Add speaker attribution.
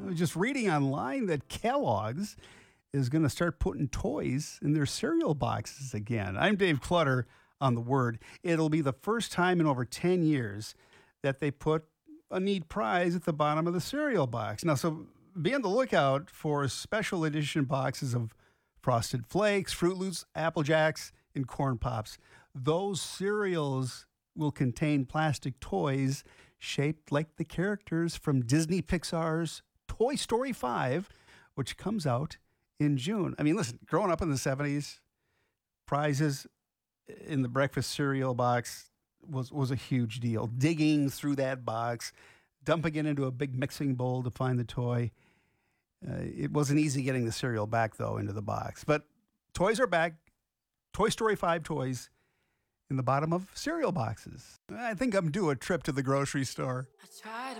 Speaker 1: was just reading online that Kellogg's is going to start putting toys in their cereal boxes again. I'm Dave Clutter on The Word. It'll be the first time in over 10 years that they put a neat prize at the bottom of the cereal box. Now, so be on the lookout for special edition boxes of Frosted Flakes, Fruit Loops, Apple Jacks, and Corn Pops. Those cereals will contain plastic toys shaped like the characters from Disney Pixar's Toy Story 5, which comes out in June. I mean, listen, growing up in the 70s, prizes in the breakfast cereal box was a huge deal. Digging through that box, dumping it into a big mixing bowl to find the toy. It wasn't easy getting the cereal back, though, into the box. But toys are back. Toy Story 5 toys in the bottom of cereal boxes. I think I'm due a trip to the grocery store.